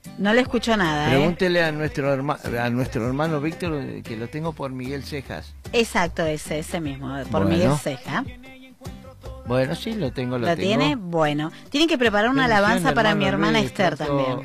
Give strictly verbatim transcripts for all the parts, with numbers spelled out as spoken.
No le escucho nada, Pregúntele ¿eh? a nuestro, herma, a nuestro hermano Víctor, que lo tengo por Miguel Cejas. Exacto, ese, ese mismo, por Bueno. Miguel Ceja. Bueno, sí, lo tengo, lo, ¿Lo tengo. tiene? Bueno. Tienen que preparar una Bendiciones, alabanza para mi hermano hermana Luis, Esther pronto, también.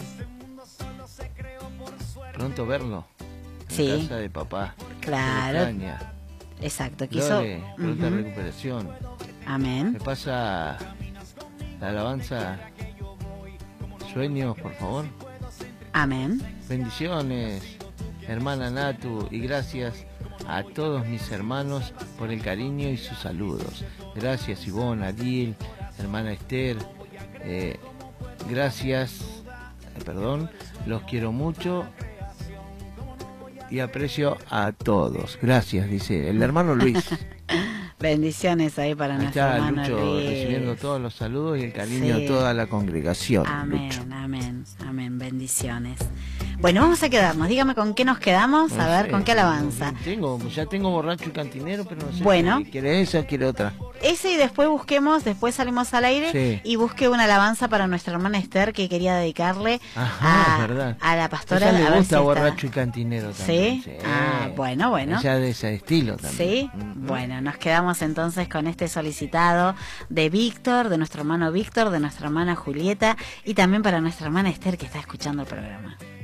Pronto verlo. En Sí. casa de papá. Claro. Se le extraña. Exacto, quiso... Lore, pronta Ujú. recuperación. Amén. ¿Me pasa la alabanza Sueños, por favor? Amén. Bendiciones, hermana Natu, y gracias a todos mis hermanos por el cariño y sus saludos. Gracias Ivonne, Ariel, hermana Esther. Eh, gracias, eh, perdón, los quiero mucho y aprecio a todos. Gracias, dice el hermano Luis. Bendiciones ahí para Ahí nuestro está hermano Lucho Luis. recibiendo todos los saludos y el cariño Sí. de toda la congregación. Amén, Lucho. amén, amén, bendiciones. Bueno, vamos a quedarnos, dígame con qué nos quedamos, No a ver, sé, con qué alabanza. Tengo, ya tengo borracho y cantinero, pero no sé Bueno. si quiere esa o quiere otra. Ese y después busquemos, después salimos al aire Sí. y busque una alabanza para nuestra hermana Esther que quería dedicarle Ajá, a, es verdad. a la pastora. Ella le a ver gusta si está- borracho y cantinero también. ¿Sí? Ah, bueno, bueno. Ella de ese estilo también. Sí, Mm. bueno, nos quedamos entonces con este solicitado de Víctor, de nuestro hermano Víctor, de nuestra hermana Julieta y también para nuestra hermana Esther que está escuchando el programa.